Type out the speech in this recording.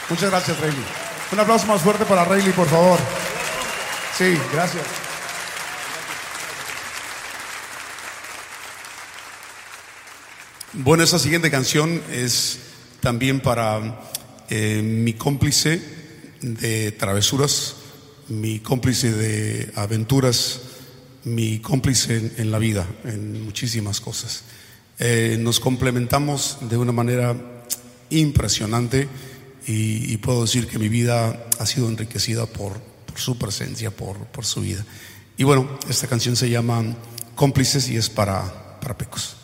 Muchas gracias, Rayleigh. Un aplauso más fuerte para Rayleigh, por favor. Sí, gracias. Bueno, esta siguiente canción es también para mi cómplice de travesuras, mi cómplice de aventuras, mi cómplice en la vida, en muchísimas cosas. Nos complementamos de una manera impresionante y puedo decir que mi vida ha sido enriquecida por su presencia, por su vida. Y bueno, esta canción se llama Cómplices y es para Pecos.